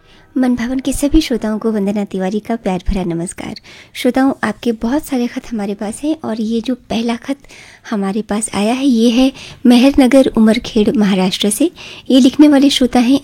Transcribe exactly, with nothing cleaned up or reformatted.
मन भवन के सभी श्रोताओं को वंदना तिवारी का प्यार भरा नमस्कार। श्रोताओं, आपके बहुत सारे खत हमारे पास हैं और ये जो पहला खत हमारे पास आया है ये है मेहरनगर उमरखेड़ महाराष्ट्र से। ये लिखने वाले श्रोता हैं